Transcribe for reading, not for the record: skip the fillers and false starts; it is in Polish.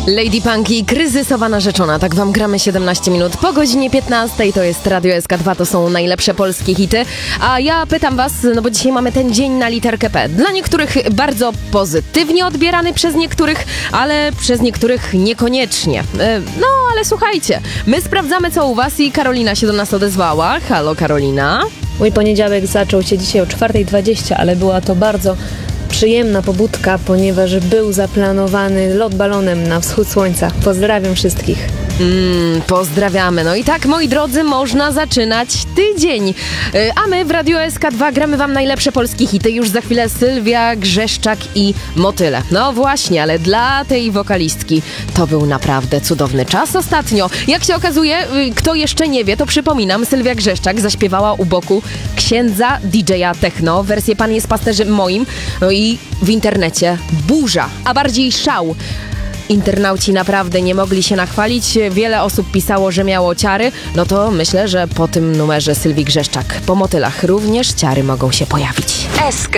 Lady Punk i kryzysowa narzeczona. Tak wam gramy 17 minut po godzinie 15. To jest Radio SK2, to są najlepsze polskie hity. A ja pytam was, no bo dzisiaj mamy ten dzień na literkę P. Dla niektórych bardzo pozytywnie odbierany przez niektórych, ale przez niektórych niekoniecznie. No, ale słuchajcie, my sprawdzamy co u was i Karolina się do nas odezwała. Halo Karolina. Mój poniedziałek zaczął się dzisiaj o 4:20, ale była to bardzo przyjemna pobudka, ponieważ był zaplanowany lot balonem na wschód słońca. Pozdrawiam wszystkich. Pozdrawiamy. No i tak, moi drodzy, można zaczynać tydzień. A my w Radio SK2 gramy wam najlepsze polskie hity. Już za chwilę Sylwia Grzeszczak i Motyle. No właśnie, ale dla tej wokalistki to był naprawdę cudowny czas ostatnio. Jak się okazuje, kto jeszcze nie wie, to przypominam, Sylwia Grzeszczak zaśpiewała u boku księdza DJ-a techno. Wersję Pan jest pasterzem moim. No i w internecie burza, a bardziej szał. Internauci naprawdę nie mogli się nachwalić. Wiele osób pisało, że miało ciary. No to myślę, że po tym numerze Sylwii Grzeszczak po Motylach również ciary mogą się pojawić. SK